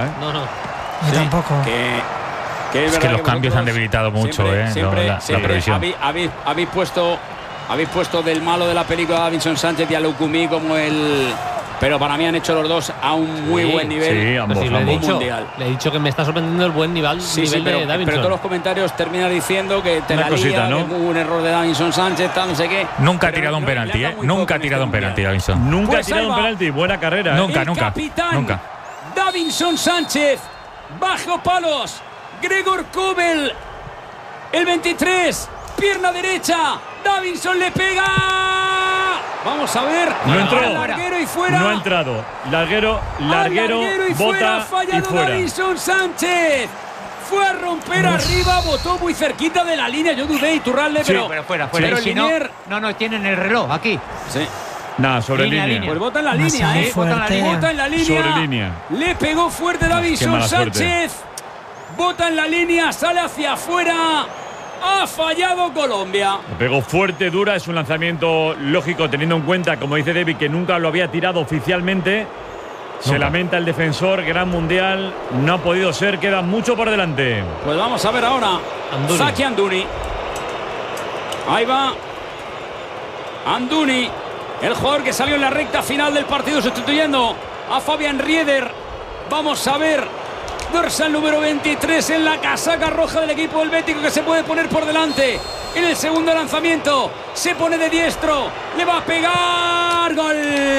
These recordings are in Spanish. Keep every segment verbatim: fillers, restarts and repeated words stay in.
No, no. Sí, tampoco. Que, que es, es que los que cambios han debilitado mucho, siempre, eh, siempre, la, siempre la previsión. Habéis, habéis, habéis puesto habéis puesto del malo de la película a Davinson Sánchez y a Lukumi como el... Pero para mí han hecho los dos a un muy sí, buen nivel. Sí, ambos, sí, le, he ambos. dicho, mundial. le he dicho que me está sorprendiendo el buen nivel, Sí, nivel sí, pero, de Davinson. pero todos los comentarios terminan diciendo que te Una la cosita, lía, ¿no? que hubo un error de Davinson Sánchez, tal, no sé qué. Nunca ha Pero tirado un no, penalti, le ha ¿eh? dado muy Nunca poco ha en tirado este un penalti, mundial. Davinson. Nunca Pues ha tirado ahí un va. penalti. Buena carrera. Nunca, ¿eh? El nunca. capitán Nunca. Davinson Sánchez, bajo palos. Gregor Kobel, el veintitrés, pierna derecha. Davinson le pega. Vamos a ver. No entró. Al larguero y fuera. No ha entrado. Larguero, larguero, Al larguero y bota fuera. Ha y fallado fuera. Davinson Sánchez. Fue a romper Uf. arriba, botó muy cerquita de la línea. Yo dudé, Iturralde, Sí, pero. Pero fuera, fuera. Pero Y si no, Linier- no, no, tienen el reloj aquí. Sí. Nada, sobre Línea, línea. línea. Pues bota en la Demasiado línea, ¿eh? Bota en la, fuerte. bota en la línea. Sobre línea. Le pegó fuerte Qué Davinson mala suerte. Sánchez. Bota en la línea, sale hacia afuera. Ha fallado Colombia. Le pegó fuerte, dura. Es un lanzamiento lógico, teniendo en cuenta, como dice David, que nunca lo había tirado oficialmente. Se Nunca. lamenta el defensor. Gran mundial. No ha podido ser. Queda mucho por delante. Pues vamos a ver ahora. Anduni. Zaki Anduni. Ahí va. Anduni. El jugador que salió en la recta final del partido sustituyendo a Fabian Rieder. Vamos a ver. Dorsal número veintitrés en la casaca roja del equipo helvético que se puede poner por delante. En el segundo lanzamiento se pone de diestro. Le va a pegar. ¡Gol!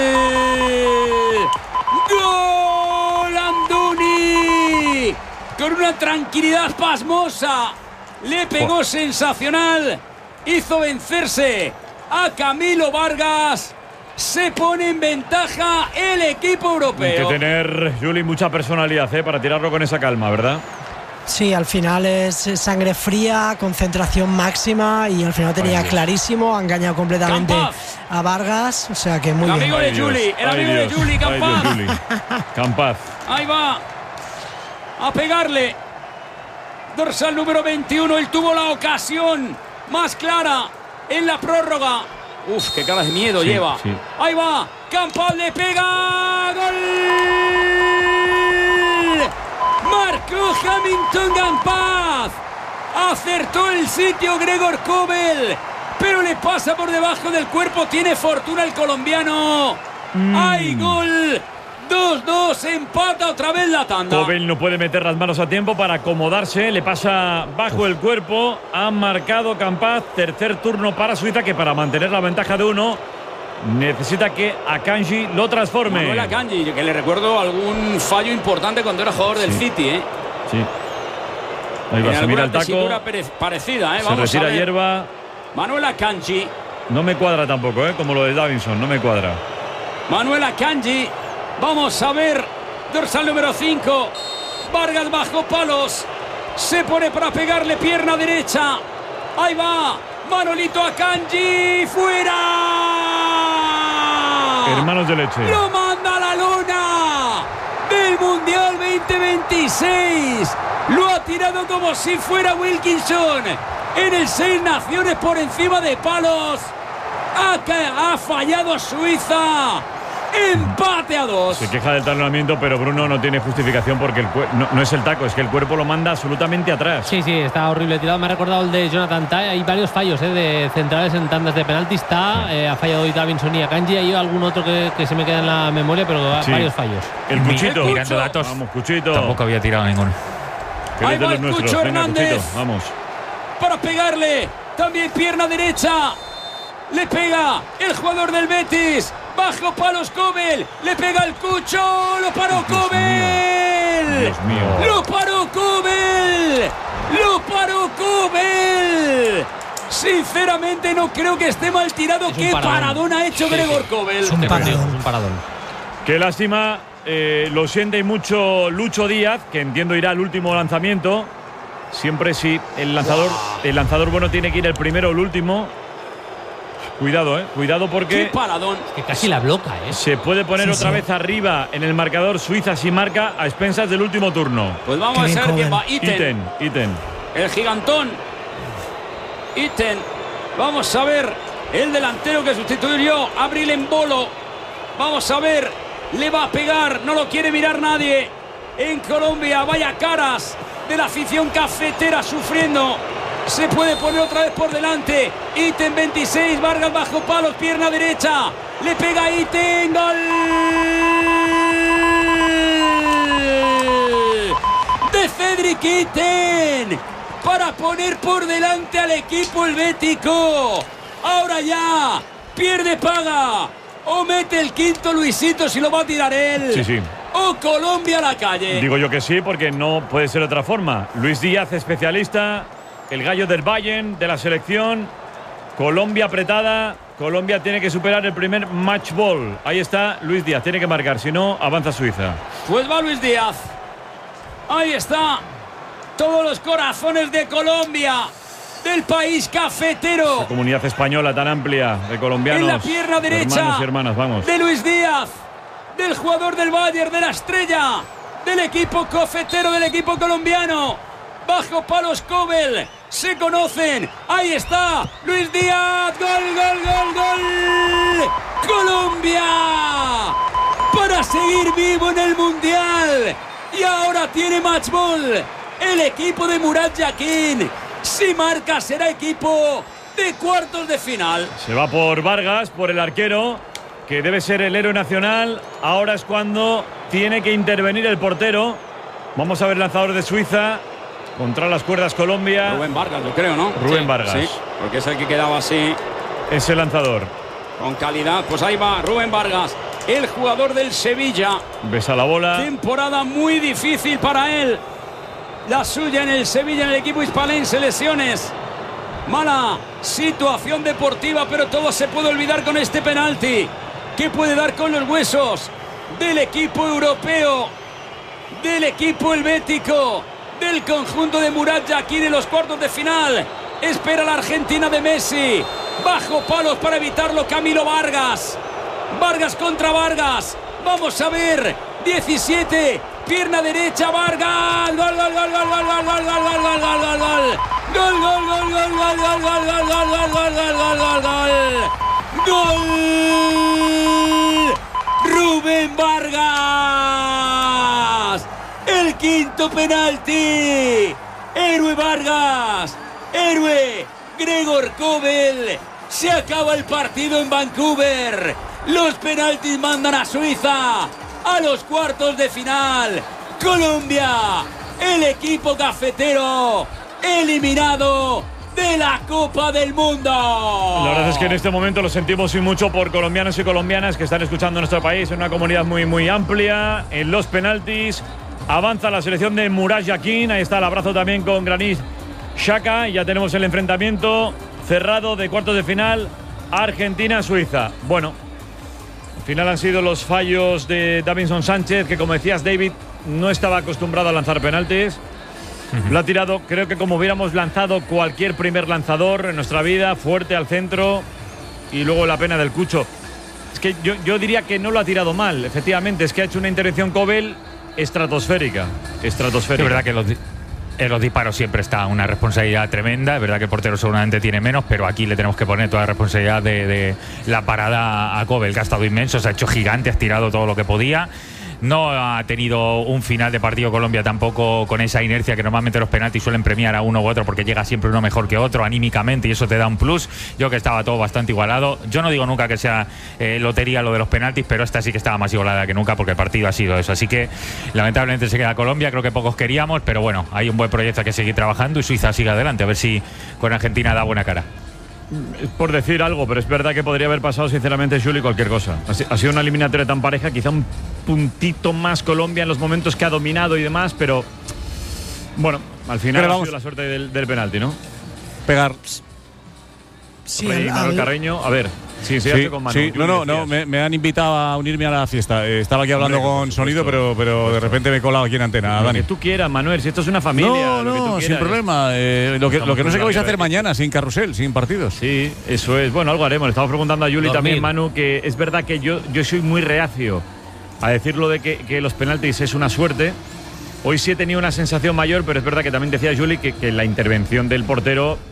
¡Gol! Anduni. Con una tranquilidad pasmosa. Le pegó Oh. sensacional. Hizo vencerse a Camilo Vargas. Se pone en ventaja el equipo Hay europeo. que tener, Juli, mucha personalidad, ¿eh? Para tirarlo con esa calma, ¿verdad? Sí, al final es sangre fría, concentración máxima y al final tenía Ay, Dios. clarísimo, ha engañado completamente Campaz. a Vargas, o sea que muy El bien. amigo de Ay, Dios. Juli, el Ay, amigo de Dios. Juli, Ay, Dios, Campaz. Juli. Campaz. Ahí va a pegarle. Dorsal número veintiuno. Él tuvo la ocasión más clara en la prórroga. Uf, qué cara de miedo Sí, lleva. sí. Ahí va. Campaz le pega. ¡Gol! Marcó Hamilton Campaz. Acertó el sitio Gregor Kobel. Pero le pasa por debajo del cuerpo. Tiene fortuna el colombiano. Mm. ¡Hay gol! dos dos, empata otra vez la tanda. Kobel no puede meter las manos a tiempo para acomodarse, le pasa bajo el cuerpo, ha marcado Campaz, tercer turno para Suiza, que para mantener la ventaja de uno necesita que Akanji lo transforme. Manuel Akanji, que le recuerdo algún fallo importante cuando era jugador del Sí. City, ¿eh? Sí. Ahí va, En se mira alguna el taco, tesitura pere- parecida, ¿eh? se Vamos a retira ver. hierba. Manuel Akanji, No me cuadra tampoco, ¿eh? Como lo de Davinson, no me cuadra. Manuel Akanji. Vamos a ver. Dorsal número cinco. Vargas bajo palos. Se pone para pegarle pierna derecha. Ahí va. Manolito Akanji. ¡Fuera! Hermanos de leche. Lo manda a la lona del Mundial veinte veintiséis. Lo ha tirado como si fuera Wilkinson en el Seis Naciones por encima de palos. Ha, ca- ha fallado Suiza. Empate a dos. Se queja del talonamiento, pero Bruno no tiene justificación porque el cue- no, no es el taco, es que el cuerpo lo manda absolutamente atrás. Sí, sí, está horrible tirado. Me ha recordado el de Jonathan Tah. Hay varios fallos eh, de centrales en tandas de penalti. Está, eh, ha fallado hoy Davinson y Akanji. Hay algún otro que, que se me queda en la memoria, pero Sí. varios fallos. El Cuchito. Mirando datos, Vamos, Cuchito. tampoco había tirado ninguno. Que eres Ahí de va los el nuestros. Cucho Venga, Hernández. Cuchito, vamos. Para pegarle. También pierna derecha. Le pega el jugador del Betis. Bajo palos Kobel. Le pega el Cucho. Lo paró Dios Kobel. Dios mío. Lo paró Kobel. Lo paró Kobel. Sinceramente no creo que esté mal tirado. Es un Qué paradón. paradón ha hecho Sí, Gregor sí. Kobel. Es un Este partido paradón. es un paradón. Qué lástima. eh, lo siente mucho Lucho Díaz, que entiendo irá al último lanzamiento. Siempre sí, el lanzador, el lanzador bueno tiene que ir el primero o el último. Cuidado, eh. Cuidado Qué porque paradón. Que casi la bloca, ¿eh? se puede poner Sí, otra sí. vez arriba en el marcador Suiza si marca a expensas del último turno. Pues vamos Qué a bien ver quién Kobel. va. Iten. Iten, Iten. El gigantón. Iten. Vamos a ver el delantero que sustituyó a Abril en Bolo. Vamos a ver. Le va a pegar. No lo quiere mirar nadie. en Colombia. Vaya caras de la afición cafetera sufriendo. Se puede poner otra vez por delante. Itten veintiséis, Vargas bajo palos, pierna derecha. Le pega Itten, gol de Cédric Itten para poner por delante al equipo helvético. Ahora ya pierde, paga. O mete el quinto Luisito si lo va a tirar él. Sí, sí. O Colombia a la calle. Digo yo que sí, porque no puede ser de otra forma. Luis Díaz, especialista, el gallo del Bayern, de la selección. Colombia apretada. Colombia tiene que superar el primer match ball. Ahí está Luis Díaz, tiene que marcar, si no, avanza Suiza. Pues va Luis Díaz. Ahí está. Todos los corazones de Colombia, del país cafetero. La comunidad española tan amplia de colombianos. En la pierna derecha. Hermanos y hermanas, vamos. De Luis Díaz, del jugador del Bayern, de la estrella, del equipo cafetero, del equipo colombiano. Bajo palos Kobel. Se conocen. Ahí está Luis Díaz. Gol, gol, gol, gol. Colombia para seguir vivo en el Mundial. Y ahora tiene match ball el equipo de Murat Yakin. Si marca será equipo de cuartos de final. Se va por Vargas, por el arquero, que debe ser el héroe nacional. Ahora es cuando tiene que intervenir el portero. Vamos a ver el lanzador de Suiza. Contra las cuerdas Colombia. Rubén Vargas, yo creo, ¿no? Rubén Sí, Vargas. Sí, porque es el que quedaba así. Ese lanzador. Con calidad. Pues ahí va Rubén Vargas, el jugador del Sevilla. Besa la bola. Temporada muy difícil para él. La suya en el Sevilla, en el equipo hispalense. Lesiones. Mala situación deportiva, pero todo se puede olvidar con este penalti. ¿Qué puede dar con los huesos del equipo europeo? Del equipo helvético. Del conjunto de Murat Yakin en los cuartos de final. Espera la Argentina de Messi. Bajo palos para evitarlo Camilo Vargas. Vargas contra Vargas. Vamos a ver. diecisiete. Pierna derecha Vargas. Gol, gol, gol, gol, gol, gol, gol, gol, gol, gol, gol, gol, gol. Gol, gol, gol, gol, gol, gol, gol, gol, gol, gol, gol, gol, gol, gol. Rubén Vargas. El quinto penalti. Héroe Vargas. Héroe Gregor Kobel. Se acaba el partido en Vancouver. Los penaltis mandan a Suiza a los cuartos de final. Colombia, el equipo cafetero, eliminado de la Copa del Mundo. La verdad es que en este momento lo sentimos y mucho por colombianos y colombianas que están escuchando nuestro país. En una comunidad muy, muy amplia. En los penaltis avanza la selección de Murat Yakin. Ahí está el abrazo también con Granit Xhaka. Y ya tenemos el enfrentamiento cerrado de cuartos de final. Argentina-Suiza. Bueno, al final han sido los fallos de Davinson Sánchez, que como decías, David, no estaba acostumbrado a lanzar penaltis. Uh-huh. Lo ha tirado, creo que como hubiéramos lanzado cualquier primer lanzador en nuestra vida, fuerte al centro, y luego la pena del Cucho. Es que yo, yo diría que no lo ha tirado mal, efectivamente, es que ha hecho una intervención Kobel estratosférica. Estratosférica. Es verdad que los, en los disparos siempre está una responsabilidad tremenda. Es verdad que el portero seguramente tiene menos, pero aquí le tenemos que poner toda la responsabilidad de, de la parada a Kobel, que ha estado inmenso, se ha hecho gigante, ha tirado todo lo que podía. No ha tenido un final de partido Colombia tampoco con esa inercia que normalmente los penaltis suelen premiar a uno u otro, porque llega siempre uno mejor que otro anímicamente, y eso te da un plus. Yo que estaba todo bastante igualado. Yo no digo nunca que sea eh, lotería lo de los penaltis, pero esta sí que estaba más igualada que nunca, porque el partido ha sido eso. Así que lamentablemente se queda Colombia, creo que pocos queríamos, pero bueno, hay un buen proyecto que seguir trabajando y Suiza sigue adelante, a ver si con Argentina da buena cara. Es por decir algo, pero es verdad que podría haber pasado sinceramente, Juli, cualquier cosa. Ha sido una eliminatoria tan pareja, quizá un puntito más Colombia en los momentos que ha dominado y demás, pero bueno, al final ha sido la suerte del, del penalti, ¿no? Pegar. Sí, Rey, al, Manuel al, Carreño, a ver. Sí, sí, sí, con Manu. sí. No, no, no me, me han invitado a unirme a la fiesta. Eh, estaba aquí hablando Hombre, con sonido, pero, pero de repente me he colado aquí en antena. Lo Dani. que tú quieras, Manuel, si esto es una familia. No, lo que tú no, quieras. sin problema. Eh, lo, que, lo que no sé qué vais a hacer mañana, sin carrusel, sin partidos. Sí, eso es. Bueno, algo haremos. Le estamos preguntando a Juli Dormir. también, Manu, que es verdad que yo, yo soy muy reacio a decirlo de que, que los penaltis es una suerte. Hoy sí he tenido una sensación mayor, pero es verdad que también decía Juli que, que la intervención del portero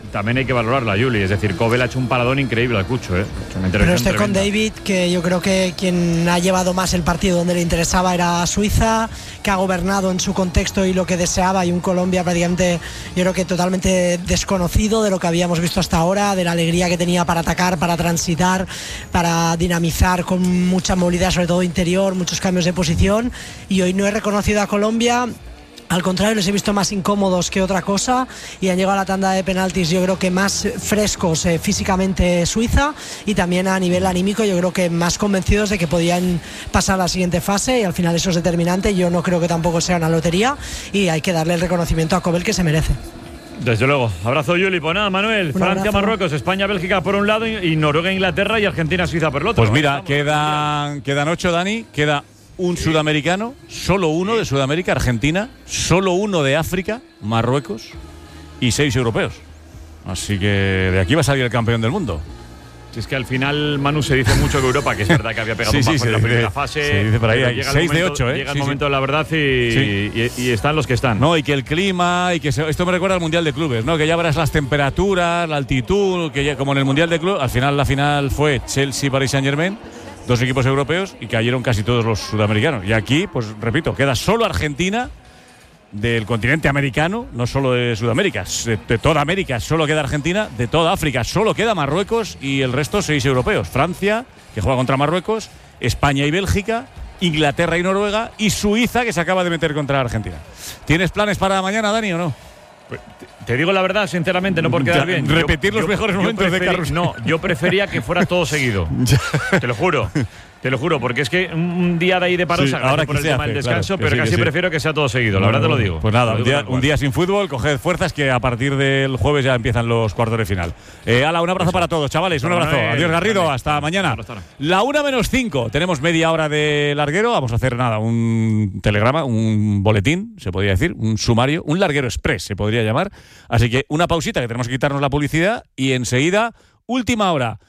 también hay que valorarla, Juli. Es decir, Kobel ha hecho un paradón increíble al Cucho, ¿eh? Pero estoy con David, que yo creo que quien ha llevado más el partido donde le interesaba era Suiza, que ha gobernado en su contexto y lo que deseaba, y un Colombia prácticamente, yo creo que totalmente desconocido de lo que habíamos visto hasta ahora, de la alegría que tenía para atacar, para transitar, para dinamizar con mucha movilidad, sobre todo interior, muchos cambios de posición. Y hoy no he reconocido a Colombia. Al contrario, les he visto más incómodos que otra cosa y han llegado a la tanda de penaltis, yo creo que más frescos eh, físicamente Suiza, y también a nivel anímico yo creo que más convencidos de que podían pasar a la siguiente fase, y al final eso es determinante. Yo no creo que tampoco sea una lotería y hay que darle el reconocimiento a Kobel que se merece. Desde luego. Abrazo, Juli. Pues nada, Manuel. Francia, Marruecos, España, Bélgica por un lado y Noruega, Inglaterra y Argentina, Suiza por el otro. Pues mira, quedan, quedan ocho, Dani. Queda un sí. sudamericano, solo uno de Sudamérica, Argentina, solo uno de África, Marruecos, y seis europeos. Así que de aquí va a salir el campeón del mundo. Si es que al final, Manu, se dice mucho que Europa, que es verdad que había pegado sí, un bajo sí, en la primera dice, fase. Se dice por ahí, hay seis momento, de ocho, ¿eh? Llega sí, el momento sí. de la verdad y, sí. y, y están los que están. No, y que el clima, y que se, esto me recuerda al Mundial de Clubes, ¿no? Que ya verás las temperaturas, la altitud, que ya, como en el Mundial de Clubes, al final la final fue Chelsea-Paris Saint-Germain, dos equipos europeos, y cayeron casi todos los sudamericanos. Y aquí, pues repito, queda solo Argentina del continente americano, no solo de Sudamérica, de, de toda América solo queda Argentina, de toda África solo queda Marruecos y el resto seis europeos. Francia, que juega contra Marruecos, España y Bélgica, Inglaterra y Noruega, y Suiza, que se acaba de meter contra Argentina. ¿Tienes planes para mañana, Dani, o no? Te digo la verdad, sinceramente, no por quedar bien. Repetir yo, los yo, mejores yo momentos preferí, de Carrusel. No, yo prefería que fuera todo seguido. Te lo juro. Te lo juro, porque es que un día de ahí de paro sí, se agradece por el tema del descanso, claro, pero sí, casi sí. prefiero que sea todo seguido, la verdad te lo digo. Pues nada, un día, un día sin fútbol, coged fuerzas que a partir del jueves ya empiezan los cuartos de final. Eh, Ala, un abrazo Eso. para todos, chavales, un abrazo. Manuel, Adiós, Garrido, Manuel. Hasta mañana. La una menos cinco, tenemos media hora de larguero, vamos a hacer nada, un telegrama, un boletín, se podría decir, un sumario, un larguero express se podría llamar. Así que una pausita, que tenemos que quitarnos la publicidad, y enseguida, última hora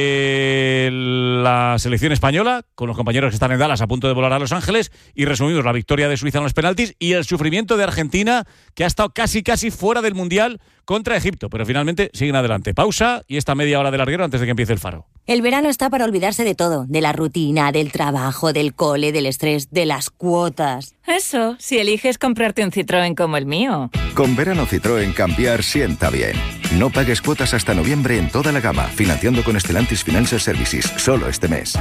de la selección española, con los compañeros que están en Dallas a punto de volar a Los Ángeles, y resumimos la victoria de Suiza en los penaltis y el sufrimiento de Argentina, que ha estado casi casi fuera del Mundial contra Egipto, pero finalmente siguen adelante. Pausa y esta media hora de larguero antes de que empiece el faro. El verano está para olvidarse de todo, de la rutina, del trabajo, del cole, del estrés, de las cuotas. Eso, si eliges comprarte un Citroën como el mío. Con verano Citroën cambiar sienta bien. No pagues cuotas hasta noviembre en toda la gama, financiando con Stellantis Financial Services, solo este mes.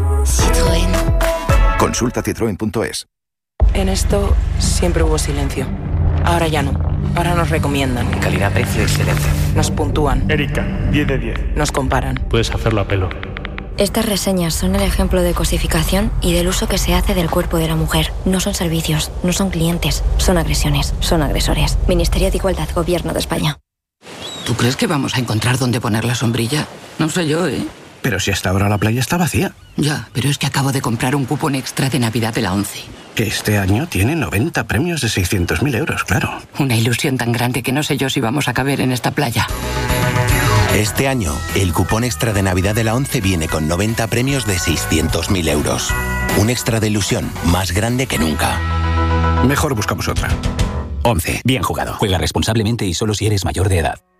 Citroën. Consulta citroen punto es. En esto siempre hubo silencio. Ahora ya no. Ahora nos recomiendan. Calidad-precio excelente. Nos puntúan. Erika, diez de diez. Nos comparan. Puedes hacerlo a pelo. Estas reseñas son el ejemplo de cosificación y del uso que se hace del cuerpo de la mujer. No son servicios, no son clientes, son agresiones, son agresores. Ministerio de Igualdad, Gobierno de España. ¿Tú crees que vamos a encontrar dónde poner la sombrilla? No sé yo, ¿eh? Pero si hasta ahora la playa está vacía. Ya, pero es que acabo de comprar un cupón extra de Navidad de la ONCE. Que este año tiene noventa premios de seiscientos mil euros, claro. Una ilusión tan grande que no sé yo si vamos a caber en esta playa. Este año, el cupón extra de Navidad de la ONCE viene con noventa premios de seiscientos mil euros. Un extra de ilusión más grande que nunca. Mejor buscamos otra. ONCE. Bien jugado. Juega responsablemente y solo si eres mayor de edad.